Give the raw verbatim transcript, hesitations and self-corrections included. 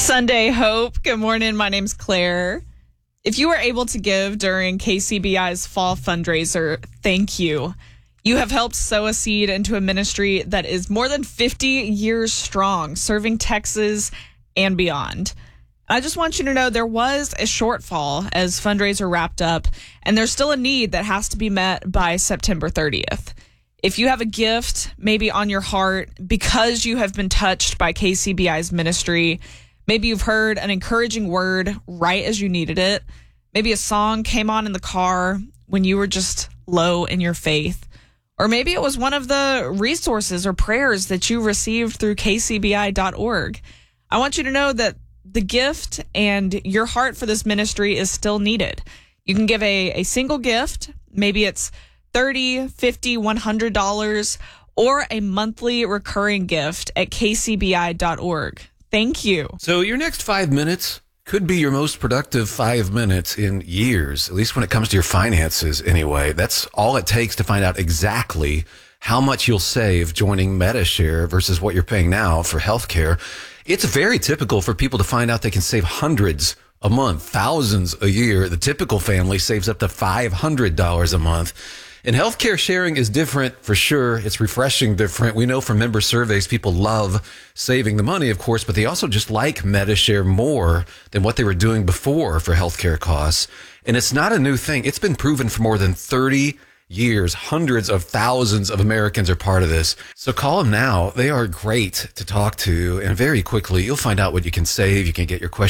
Sunday Hope. Good morning. My name's Claire. If you were able to give during K C B I's fall fundraiser, thank you. You have helped sow a seed into a ministry that is more than fifty years strong, serving Texas and beyond. I just want you to know there was a shortfall as fundraiser wrapped up, and there's still a need that has to be met by September thirtieth. If you have a gift maybe on your heart because you have been touched by K C B I's ministry, maybe you've heard an encouraging word right as you needed it, maybe a song came on in the car when you were just low in your faith, or maybe it was one of the resources or prayers that you received through K C B I dot org. I want you to know that the gift and your heart for this ministry is still needed. You can give a, a single gift. Maybe it's thirty dollars, fifty dollars, one hundred dollars, or a monthly recurring gift at K C B I dot org. Thank you. So your next five minutes could be your most productive five minutes in years, at least when it comes to your finances anyway. That's all it takes to find out exactly how much you'll save joining Medi-Share versus what you're paying now for healthcare. It's very typical for people to find out they can save hundreds a month, thousands a year. The typical family saves up to five hundred dollars a month. And healthcare sharing is different for sure. It's refreshing different. We know from member surveys, people love saving the money, of course, but they also just like Medi-Share more than what they were doing before for healthcare costs. And it's not a new thing. It's been proven for more than thirty years. Hundreds of thousands of Americans are part of this. So call them now. They are great to talk to. And very quickly, you'll find out what you can save. You can get your question